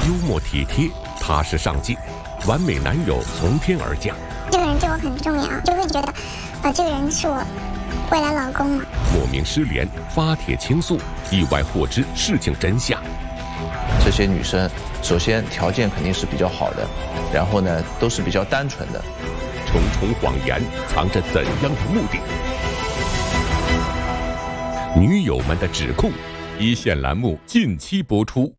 幽默体贴，踏实上进，完美男友从天而降。 这个人对我很重要，就会觉得，这个人是我未来老公嘛。 莫名失联，发帖倾诉，意外获知事情真相。 这些女生，首先条件肯定是比较好的，然后呢，都是比较单纯的。 重重谎言藏着怎样的目的？女友们的指控，一线栏目近期播出。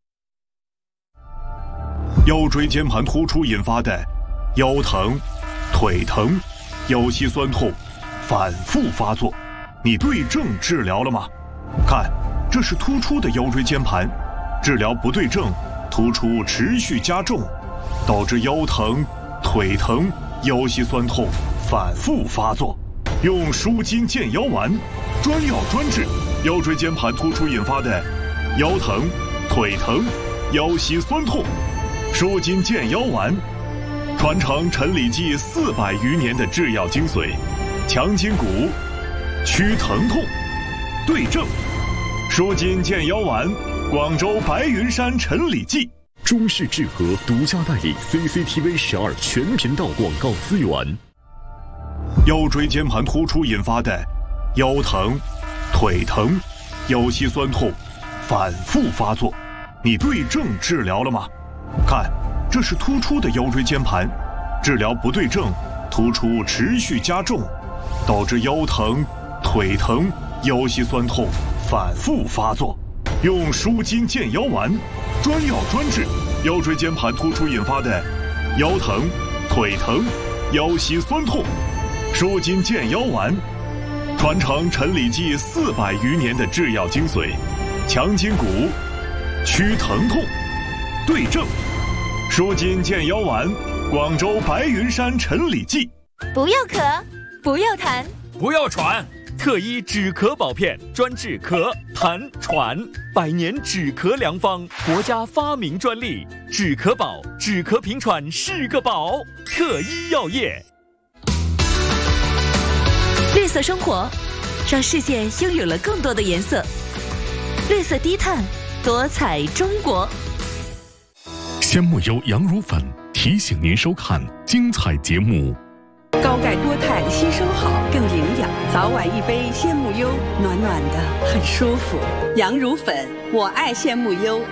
腰椎间盘突出引发的腰疼、腿疼、腰膝酸痛反复发作，你对症治疗了吗？看，这是突出的腰椎间盘，治疗不对症，突出持续加重，导致腰疼、腿疼、腰膝酸痛反复发作。用舒筋健腰丸，专药专治腰椎间盘突出引发的腰疼、腿疼、腰膝酸痛。舒筋健腰丸，传承陈李济400余年的制药精髓，强筋骨，祛疼痛，对症。舒筋健腰丸，广州白云山陈李济。 中视智和独家代理 CCTV 12全频道广告资源。 腰椎间盘突出引发的腰疼、腿疼、腰膝酸痛反复发作，你对症治疗了吗？看，这是突出的腰椎间盘，治疗不对症，突出持续加重，导致腰疼、腿疼、腰膝酸痛反复发作。用舒筋健腰丸，专药专治腰椎间盘突出引发的腰疼、腿疼、腰膝酸痛。舒筋健腰丸，传承陈李济400余年的制药精髓，强筋骨，祛疼痛，对症。舒筋健腰丸，广州白云山陈李济。 不要咳，不要痰， 不要喘，特医止咳宝片，专治咳、痰、喘，100年止咳良方，国家发明专利。止咳宝，止咳平喘是个宝。特医药业。 绿色生活，让世界拥有了更多的颜色。绿色低碳，多彩中国。 鲜木优羊乳粉提醒您收看精彩节目。 高钙多肽吸收好，更营养。早晚一杯鲜木优，暖暖的，很舒服。羊乳粉，我爱鲜木优。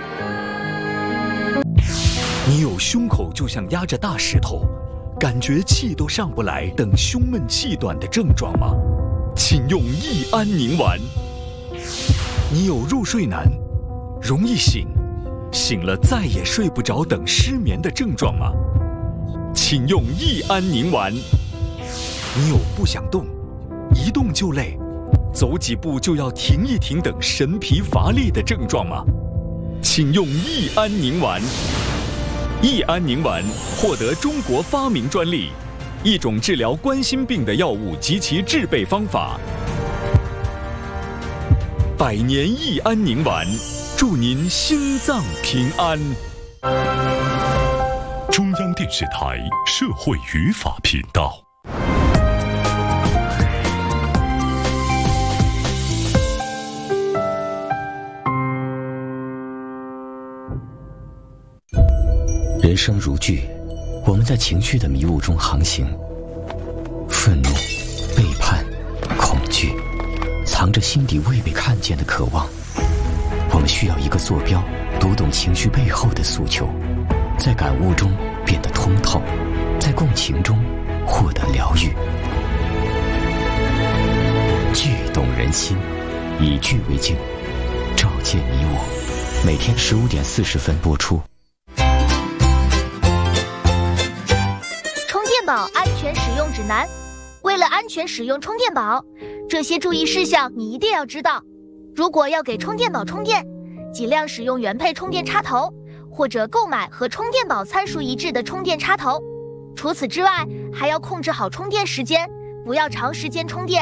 你有胸口就像压着大石头，感觉气都上不来等胸闷气短的症状吗？请用益安宁丸。你有入睡难、容易醒了再也睡不着等失眠的症状吗？请用益安宁丸。你有不想动、一动就累、走几步就要停一停等神疲乏力的症状吗？请用益安宁丸。益安宁丸获得中国发明专利，一种治疗冠心病的药物及其制备方法。100年益安宁丸，祝您心脏平安。 中央电视台社会语法频道。 人生如剧，我们在情绪的迷雾中航行，愤怒、背叛、恐惧，藏着心底未被看见的渴望。我们需要一个坐标，读懂情绪背后的诉求，在感悟中变得通透，在共情中获得疗愈。剧懂人心，以剧为镜，照见你我。每天15点40分播出。 充电宝安全使用指南。为了安全使用充电宝，这些注意事项你一定要知道。如果要给充电宝充电，尽量使用原配充电插头，或者购买和充电宝参数一致的充电插头。除此之外，还要控制好充电时间，不要长时间充电。